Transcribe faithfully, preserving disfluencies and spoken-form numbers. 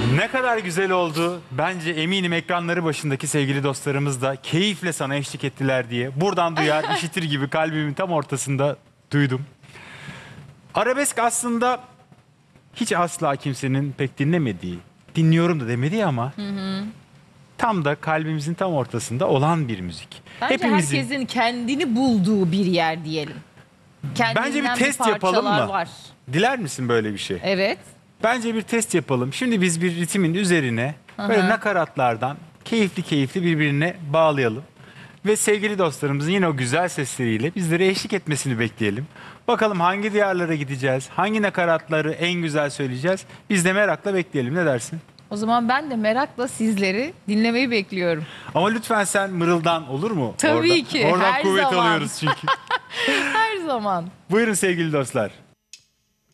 Ne kadar güzel oldu. Bence eminim ekranları başındaki sevgili dostlarımız da keyifle sana eşlik ettiler diye. Buradan duyar, işitir gibi kalbimin tam ortasında duydum. Arabesk aslında hiç asla kimsenin pek dinlemediği, dinliyorum da demediği ama hı hı. tam da kalbimizin tam ortasında olan bir müzik. Bence Hepimizin... herkesin kendini bulduğu bir yer diyelim. Bence bir test yapalım mı? Var. Diler misin böyle bir şey? Evet. Bence bir test yapalım. Şimdi biz bir ritmin üzerine böyle nakaratlardan keyifli keyifli birbirine bağlayalım. Ve sevgili dostlarımızın yine o güzel sesleriyle bizlere eşlik etmesini bekleyelim. Bakalım hangi diyarlara gideceğiz, hangi nakaratları en güzel söyleyeceğiz. Biz de merakla bekleyelim. Ne dersin? O zaman ben de merakla sizleri dinlemeyi bekliyorum. Ama lütfen sen mırıldan, olur mu? Tabii Oradan, ki. Oradan her kuvvet zaman. alıyoruz çünkü. Her zaman. Buyurun sevgili dostlar.